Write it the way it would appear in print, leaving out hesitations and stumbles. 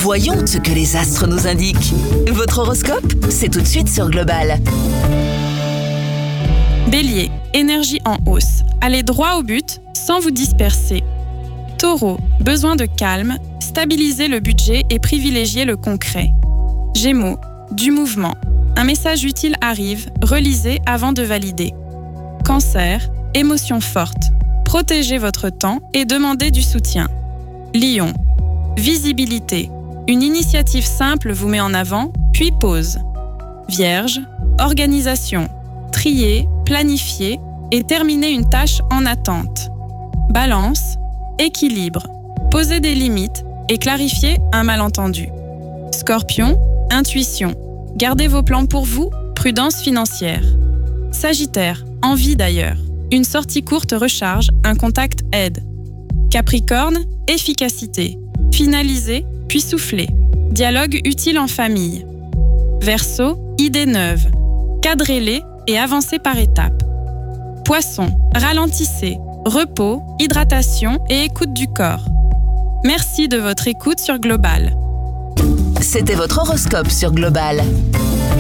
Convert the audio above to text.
Voyons ce que les astres nous indiquent. Votre horoscope, c'est tout de suite sur Global. Bélier, énergie en hausse. Allez droit au but sans vous disperser. Taureau, besoin de calme, stabilisez le budget et privilégiez le concret. Gémeaux, du mouvement. Un message utile arrive, relisez avant de valider. Cancer, émotion forte. Protégez votre temps et demandez du soutien. Lion, visibilité. Une initiative simple vous met en avant, puis pause. Vierge, organisation. Trier, planifier et terminer une tâche en attente. Balance, équilibre. Posez des limites et clarifiez un malentendu. Scorpion, intuition. Gardez vos plans pour vous, prudence financière. Sagittaire, envie d'ailleurs. Une sortie courte recharge, un contact aide. Capricorne, efficacité. Finalisez, puis soufflez. Dialogue utile en famille. Verseau, idées neuves. Cadrez-les et avancez par étapes. Poisson, ralentissez. Repos, hydratation et écoute du corps. Merci de votre écoute sur Global. C'était votre horoscope sur Global.